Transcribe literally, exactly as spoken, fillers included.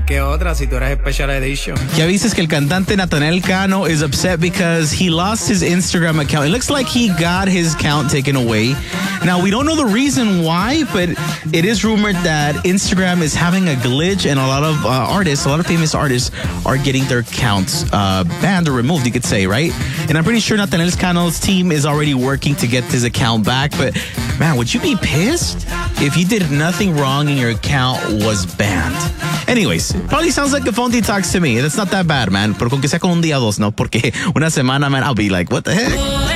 que otra si tú eres Special Edition. Ya viste que el cantante Natanael Cano is upset because he lost his Instagram account. It looks like he got his account taken away. Now, we don't know the reason why, but it is rumored that Instagram is having a glitch and a lot of uh, artists, a lot of famous artists are getting their accounts uh, banned or removed, you could say, right? And I'm pretty sure Natanael Cano's team is already working to get his account back. But, man, would you be pissed if you did nothing wrong and your account was banned? Anyways, probably sounds like a phone detox to me. That's not that bad, man. Pero con que sea con un día o dos, no? Porque una semana, man, I'll be like, what the heck?